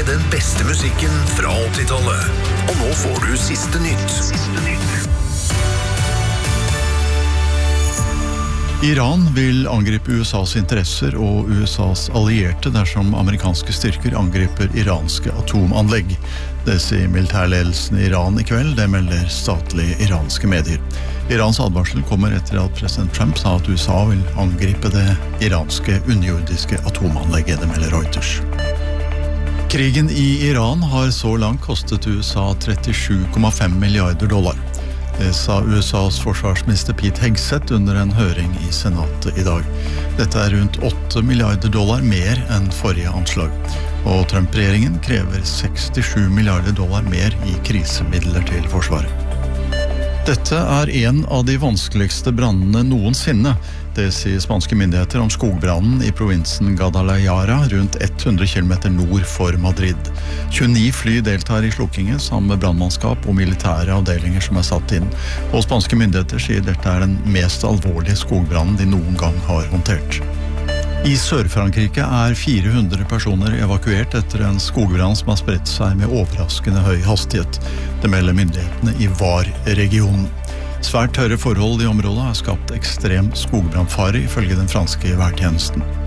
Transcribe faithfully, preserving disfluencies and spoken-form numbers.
med den beste musikken fra åttitallet. Og nå får du siste nytt. Siste nytt. Iran vil angripe U S A's interesser og U S A's allierte dersom amerikanske styrker angriper iranske atomanlegg. Det sier militærledelsen i Iran i kveld, det melder statlige iranske medier. Irans advarsel kommer etter at president Trump sa at U S A vil angripe det iranske underjordiske atomanlegget, det melder Reuters. Krigen i Iran har så langt kostet U S A trettisju komma fem milliarder dollar. Det sa U S A's forsvarsminister Pete Hegseth under en høring i senatet i dag. Dette er rundt åtte milliarder dollar mer enn forrige anslag. Og Trump-regjeringen krever sekstisju milliarder dollar mer i krisemidler til forsvaret. Dette er en av de vanskeligste brannene noensinne. Det sier spanske myndigheter om skogbrannen i provinsen Guadalajara, rundt hundre kilometer nord for Madrid. tjueni fly deltar i slukkingen sammen med brannmannskap og militære avdelinger som er satt inn. Og spanske myndigheter sier dette er den mest alvorlige skogbrannen de noen gang har håndtert. I Sør-Frankrike er fire hundre personer evakuert etter en skogbrann som har spredt seg med overraskende høy hastighet. Det melder myndighetene i Var-regionen. Svært tørre forhold i området har skapt ekstrem skogbrannfare ifølge den franske værtjenesten.